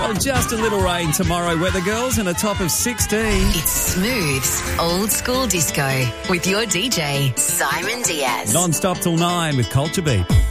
Well, just a little rain tomorrow, weather girls, and a top of 16. It's Smooth's Old School Disco with your DJ, Simon Diaz. Non-stop till 9 with Culture Beat.